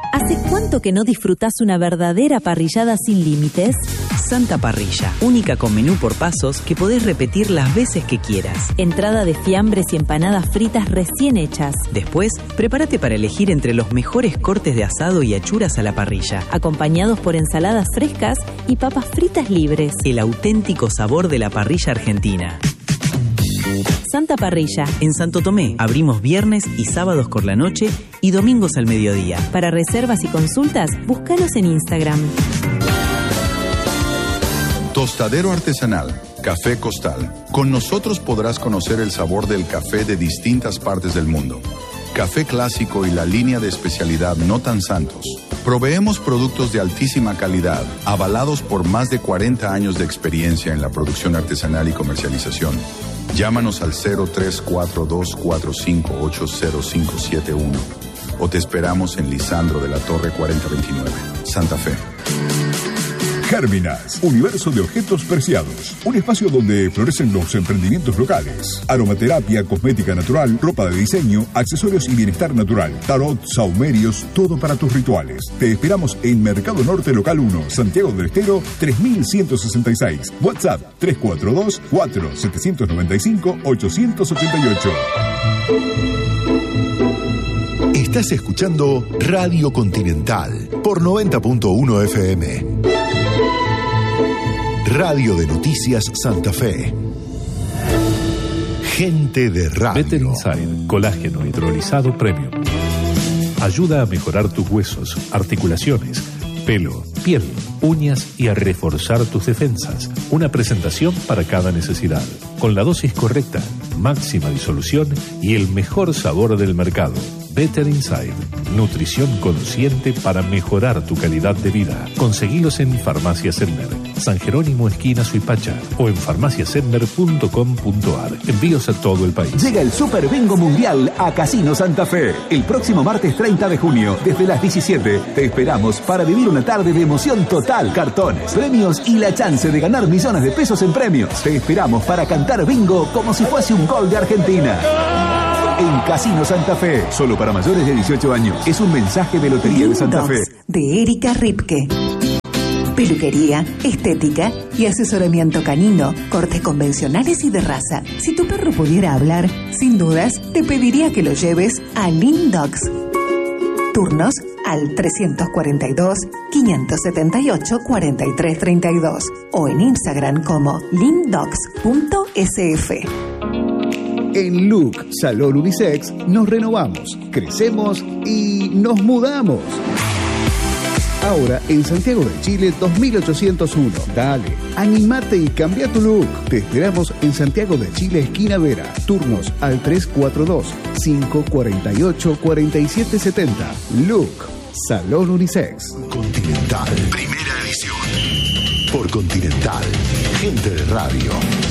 ¿Hace cuánto que no disfrutás una verdadera parrillada sin límites? Santa Parrilla, única con menú por pasos que podés repetir las veces que quieras. Entrada de fiambres y empanadas fritas recién hechas. Después, prepárate para elegir entre los mejores cortes de asado y achuras a la parrilla, acompañados por ensaladas frescas y papas fritas libres. El auténtico sabor de la parrilla argentina. Santa Parrilla. En Santo Tomé, abrimos viernes y sábados por la noche y domingos al mediodía. Para reservas y consultas, búscanos en Instagram. Tostadero artesanal, Café Costal. Con nosotros podrás conocer el sabor del café de distintas partes del mundo. Café clásico y la línea de especialidad No Tan Santos. Proveemos productos de altísima calidad, avalados por más de 40 años de experiencia en la producción artesanal y comercialización. Llámanos al 034245805571 o te esperamos en Lisandro de la Torre 4029, Santa Fe. Gérminas, universo de objetos preciados. Un espacio donde florecen los emprendimientos locales. Aromaterapia, cosmética natural, ropa de diseño, accesorios y bienestar natural. Tarot, saumerios, todo para tus rituales. Te esperamos en Mercado Norte Local 1, Santiago del Estero, 3166. WhatsApp 342-4795-888. Estás escuchando Radio Continental por 90.1 FM. Radio de Noticias Santa Fe. Gente de radio. Better Inside, colágeno hidrolizado premium. Ayuda a mejorar tus huesos, articulaciones, pelo, piel, uñas y a reforzar tus defensas. Una presentación para cada necesidad. Con la dosis correcta, máxima disolución y el mejor sabor del mercado. Better Inside, nutrición consciente para mejorar tu calidad de vida. Conseguilos en Farmacia Sedmer, San Jerónimo esquina Suipacha o en farmaciasedmer.com.ar. Envíos a todo el país. Llega el Super Bingo Mundial a Casino Santa Fe. El próximo martes 30 de junio, desde las 17, te esperamos para vivir una tarde de emoción total. Cartones, premios y la chance de ganar millones de pesos en premios. Te esperamos para cantar bingo como si fuese un gol de Argentina. En Casino Santa Fe, solo para mayores de 18 años. Es un mensaje de Lotería de Santa Fe. De Erika Ripke. Peluquería, estética y asesoramiento canino, cortes convencionales y de raza. Si tu perro pudiera hablar, sin dudas, te pediría que lo lleves a Lean Dogs. Turnos al 342-578-4332 o en Instagram como leandogs.sf. En Look Salón Unisex nos renovamos, crecemos y nos mudamos. Ahora en Santiago de Chile 2801. Dale, animate y cambia tu look. Te esperamos en Santiago de Chile, esquina Vera. Turnos al 342-548-4770. Look Salón Unisex. Continental, primera edición. Por Continental, gente de radio.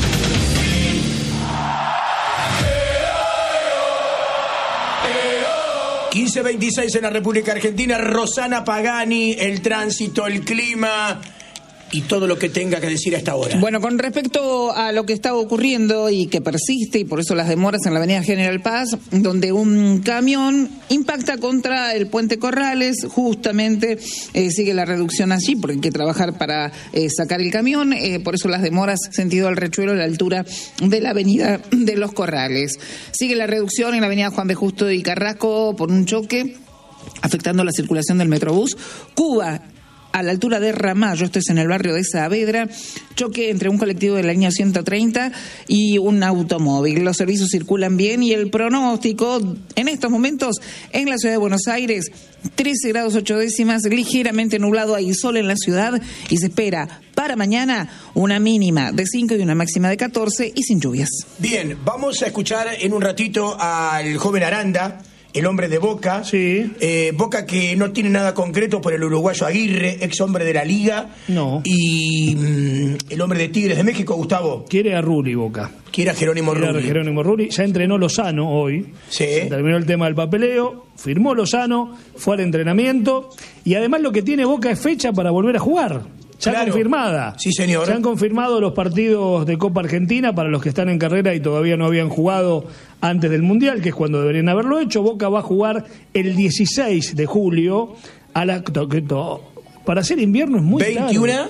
15:26 en la República Argentina. Rosana Pagani, el tránsito, el clima y todo lo que tenga que decir a esta hora. Bueno, con respecto a lo que está ocurriendo y que persiste, y por eso las demoras en la avenida General Paz, donde un camión impacta contra el puente Corrales, justamente sigue la reducción allí, porque hay que trabajar para sacar el camión, por eso las demoras sentido al Riachuelo a la altura de la avenida de los Corrales. Sigue la reducción en la avenida Juan B. Justo y Carrasco por un choque afectando la circulación del Metrobús. Cuba, a la altura de Ramallo, esto es en el barrio de Saavedra, choque entre un colectivo de la línea 130 y un automóvil. Los servicios circulan bien y el pronóstico en estos momentos en la ciudad de Buenos Aires, 13 grados 8 décimas, ligeramente nublado, hay sol en la ciudad y se espera para mañana una mínima de 5 y una máxima de 14 y sin lluvias. Bien, vamos a escuchar en un ratito al joven Aranda, el hombre de Boca. Sí. Boca que no tiene nada concreto por el uruguayo Aguirre, ex hombre de la Liga. No. Y el hombre de Tigres de México, Gustavo. Quiere a Rulli, Boca. Quiere a Jerónimo Rulli. Jerónimo Rulli. Ya entrenó Lozano hoy. Sí. Se terminó el tema del papeleo. Firmó Lozano, fue al entrenamiento. Y además lo que tiene Boca es fecha para volver a jugar. Ya claro. Confirmada. Sí, señor. Se han confirmado los partidos de Copa Argentina para los que están en carrera y todavía no habían jugado antes del Mundial, que es cuando deberían haberlo hecho. Boca va a jugar el 16 de julio Para hacer invierno es muy 21. tarde.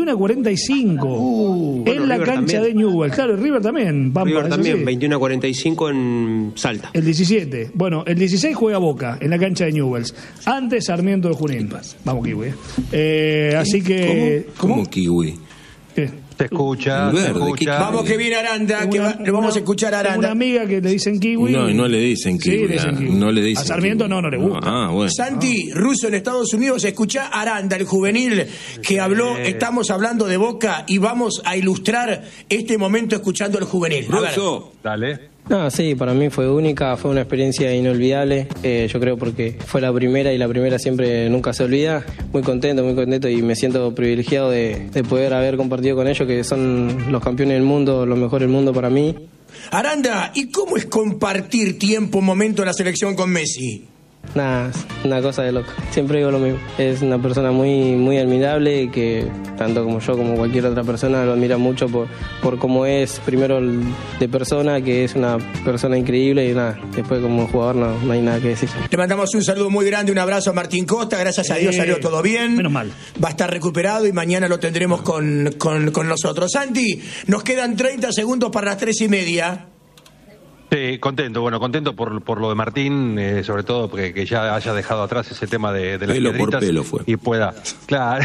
21:45. En la River cancha también. de Newell's. Claro, el River también. Pampa, River eso también, sí. 21:45 en Salta. El 17. Bueno, el 16 juega Boca en la cancha de Newell's. Antes Sarmiento de Junín. Vamos, Kiwi. Así que. ¿Cómo Kiwi? ¿Qué? Se escucha, se escucha. Vamos que viene Aranda, que le vamos a escuchar a Aranda. Una amiga que le dicen Kiwi. No, y no le dicen Sí, Kiwi. le dicen Kiwi. No le dicen A Sarmiento Kiwi. no le gusta. Ah, bueno. Santi, ruso en Estados Unidos, escuchá a Aranda, el juvenil que habló. Estamos hablando de Boca y vamos a ilustrar este momento escuchando al juvenil. A ver. Ruso, dale. No, sí, para mí fue única, fue una experiencia inolvidable, yo creo porque fue la primera y la primera siempre nunca se olvida. Muy contento y me siento privilegiado de poder haber compartido con ellos, que son los campeones del mundo, los mejores del mundo para mí. Aranda, ¿y cómo es compartir tiempo, momento en la selección con Messi? Nada, una cosa de loco. Siempre digo lo mismo. Es una persona muy, muy admirable y que tanto como yo como cualquier otra persona lo admira mucho por cómo es, primero de persona, que es una persona increíble, y nada, después como jugador no hay nada que decir. Le mandamos un saludo muy grande, un abrazo a Martín Costa, gracias a Dios salió todo bien. Menos mal. Va a estar recuperado y mañana lo tendremos con nosotros. Santi, nos quedan 30 segundos para las 3:30. Sí, contento por lo de Martín, sobre todo porque que ya haya dejado atrás ese tema de las Pelo por piedritas pelo fue. y pueda, claro,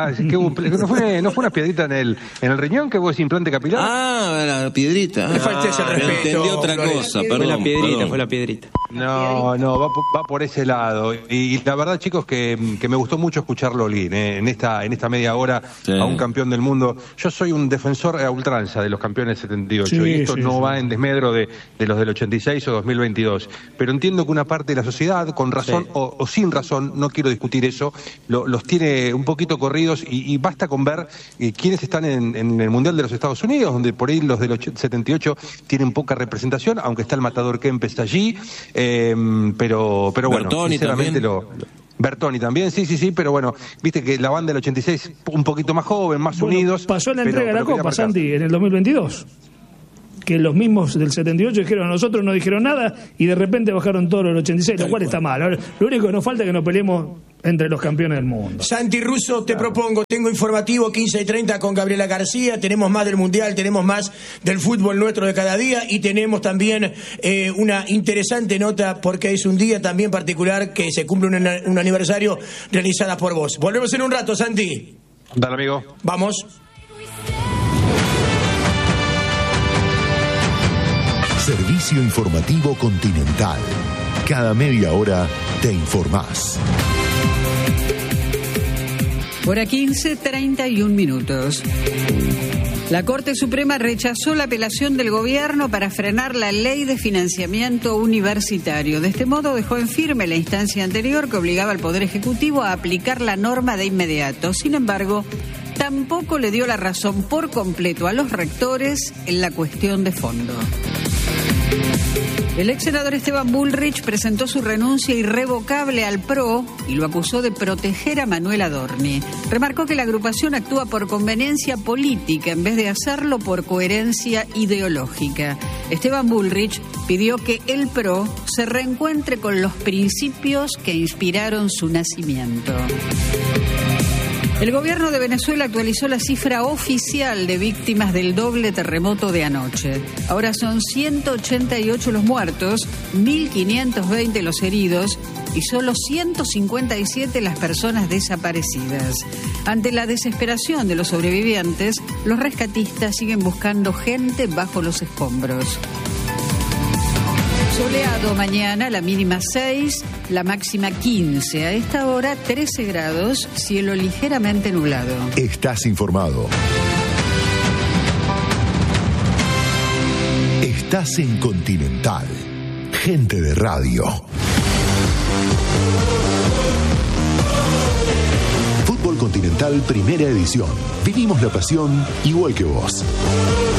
no fue una piedrita en el riñón, que hubo ese implante capilar. Ah, la piedrita. Le falta ese respeto, Entendí otra Flores. cosa, perdón. Fue la piedrita. No, va por ese lado. Y la verdad, chicos, que me gustó mucho escuchar Lolín en esta media hora a un campeón del mundo. Yo soy un defensor a ultranza de los campeones 78 y esto no va en desmedro de los del 86 o 2022. Pero entiendo que una parte de la sociedad, con razón o sin razón, no quiero discutir eso, los tiene un poquito corridos y basta con ver quiénes están en el Mundial de los Estados Unidos, donde por ahí los del 78 tienen poca representación, aunque está el matador Kempes allí. Pero bueno, Bertoni sinceramente también. Bertoni también, sí, pero bueno, viste que la banda del 86 un poquito más joven, más unidos. Pasó en la entrega de la quería Copa, marcar. Santi, en el 2022. Que los mismos del 78 dijeron, a nosotros no dijeron nada, y de repente bajaron todos los del 86, lo cual está mal. Ahora, lo único que nos falta es que nos peleemos entre los campeones del mundo. Santi Russo, te propongo, tengo informativo 15:30 con Gabriela García, tenemos más del Mundial, tenemos más del fútbol nuestro de cada día y tenemos también una interesante nota porque es un día también particular que se cumple un aniversario realizada por vos. Volvemos en un rato, Santi. Dale, amigo. Vamos. Servicio Informativo Continental. Cada media hora te informás. Hora 15:31. La Corte Suprema rechazó la apelación del gobierno para frenar la ley de financiamiento universitario. De este modo dejó en firme la instancia anterior que obligaba al Poder Ejecutivo a aplicar la norma de inmediato. Sin embargo, tampoco le dio la razón por completo a los rectores en la cuestión de fondo. El ex senador Esteban Bullrich presentó su renuncia irrevocable al PRO y lo acusó de proteger a Manuel Adorni. Remarcó que la agrupación actúa por conveniencia política en vez de hacerlo por coherencia ideológica. Esteban Bullrich pidió que el PRO se reencuentre con los principios que inspiraron su nacimiento. El gobierno de Venezuela actualizó la cifra oficial de víctimas del doble terremoto de anoche. Ahora son 188 los muertos, 1.520 los heridos y solo 157 las personas desaparecidas. Ante la desesperación de los sobrevivientes, los rescatistas siguen buscando gente bajo los escombros. Soleado mañana, la mínima 6, la máxima 15. A esta hora 13 grados, cielo ligeramente nublado. Estás informado. Estás en Continental. Gente de radio. Fútbol Continental, primera edición. Vivimos la pasión igual que vos.